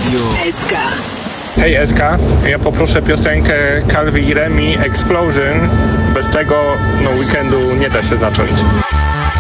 Radio SK. Hej SK, ja poproszę piosenkę Calvi i Remi Explosion. Bez tego weekendu nie da się zacząć.